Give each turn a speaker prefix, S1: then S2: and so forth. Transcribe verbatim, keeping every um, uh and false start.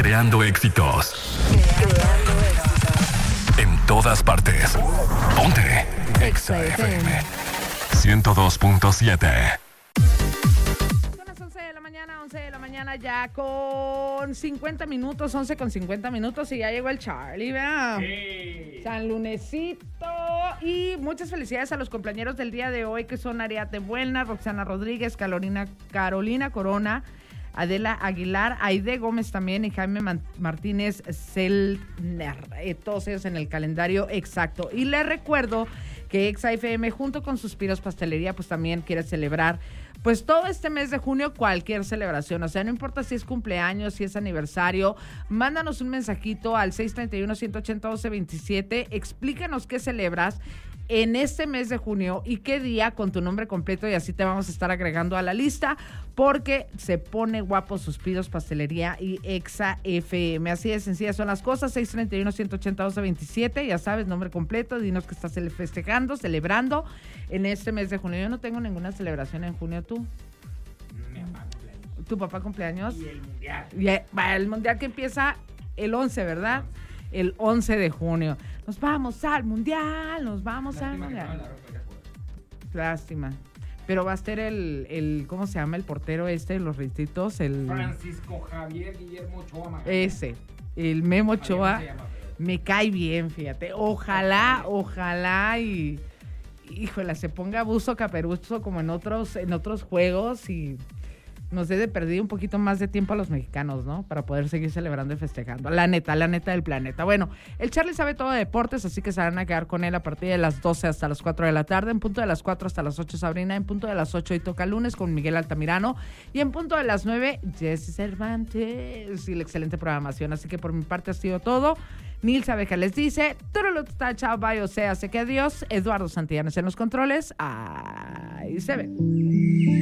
S1: Creando éxitos. Creando éxitos. En todas partes. Ponte. Exa F M. ciento dos punto siete.
S2: Son las once de la mañana, once de la mañana ya con cincuenta minutos, once con cincuenta minutos y ya llegó el Charlie, ¿verdad? Sí. San Lunesito. Y muchas felicidades a los compañeros del día de hoy que son Ariadne Buena, Roxana Rodríguez, Carolina, Carolina Corona, Adela Aguilar, Aide Gómez también y Jaime Man- Martínez Selner. Eh, todos ellos en el calendario exacto. Y les recuerdo que Exa F M junto con Suspiros Pastelería pues también quiere celebrar pues todo este mes de junio cualquier celebración, o sea, no importa si es cumpleaños, si es aniversario, mándanos un mensajito al seis tres uno, uno ocho cero, uno dos dos siete, explícanos qué celebras en este mes de junio y qué día con tu nombre completo y así te vamos a estar agregando a la lista porque se pone guapo Suspiros Pastelería y Exa F M. Así de sencillas son las cosas. Seis tres uno, uno ocho cero, uno dos dos siete, ya sabes, nombre completo, dinos que estás festejando, celebrando en este mes de junio. Yo no tengo ninguna celebración en junio, ¿tú?
S3: Mi papá cumpleaños.
S2: ¿Tu papá cumpleaños?
S3: Y el mundial.
S2: Y el, el mundial que empieza el once, ¿verdad? El once de junio. Nos vamos al mundial, nos vamos
S3: Lástima
S2: al mundial.
S3: que no, la ropa ya fue.
S2: Lástima. Pero va a ser el, el, ¿cómo se llama? El portero este de los Ristitos, el...
S3: Francisco Javier Guillermo Ochoa Magaña.
S2: Ese, el Memo Ochoa.
S3: Javier no se llama, pero-
S2: Me cae bien, fíjate. Ojalá, ojalá y... Híjole, se ponga buzo caperuzo como en otros, en otros juegos y nos dé de perder un poquito más de tiempo a los mexicanos, ¿no? Para poder seguir celebrando y festejando. La neta, la neta del planeta. Bueno, el Charlie sabe todo de deportes, así que se van a quedar con él a partir de las doce hasta las cuatro de la tarde. En punto de las cuatro hasta las ocho, Sabrina. En punto de las ocho, y toca lunes con Miguel Altamirano. Y en punto de las nueve, Jesse Cervantes. Y la excelente programación. Así que por mi parte ha sido todo. Nilsa Abeja les dice, Turulutá, chao, bye, o sea, sé que adiós. Eduardo Santillanes en los controles. Ahí se ve.